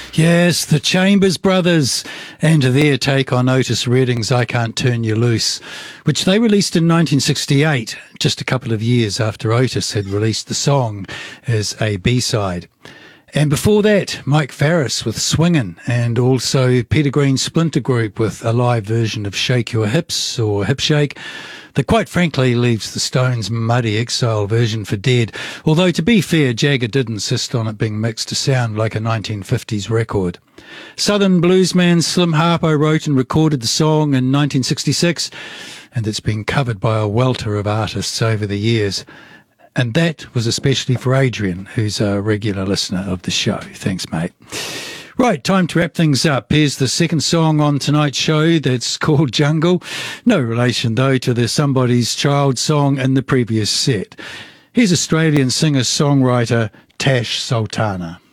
Yes, the Chambers Brothers and their take on Otis Redding's I Can't Turn You Loose, which they released in 1968, just a couple of years after Otis had released the song as a B-side. And before that, Mike Farris with Swingin', and also Peter Green's Splinter Group with a live version of Shake Your Hips or Hip Shake that quite frankly leaves the Stones' muddy exile version for dead, although to be fair, Jagger did insist on it being mixed to sound like a 1950s record. Southern bluesman Slim Harpo wrote and recorded the song in 1966, and it's been covered by a welter of artists over the years. And that was especially for Adrian, who's a regular listener of the show. Thanks, mate. Right, time to wrap things up. Here's the second song on tonight's show that's called Jungle. No relation, though, to the Somebody's Child song in the previous set. Here's Australian singer-songwriter Tash Sultana.